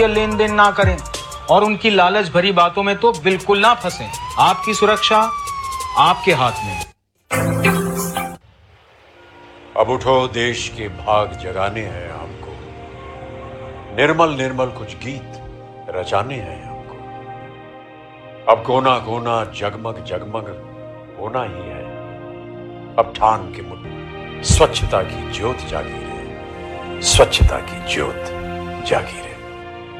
लेन then ना करें और उनकी लालच भरी बातों में तो बिल्कुल ना फंसें। आपकी सुरक्षा आपके हाथ में। अब उठो, देश के भाग जगाने हैं हमको, निर्मल निर्मल कुछ गीत रचाने हैं हमको। अब कोना कोना जगमग जगमग होना ही है। अब ठान के मुठ स्वच्छता की ज्योत जागी रहे, स्वच्छता की ज्योत जागी रहे।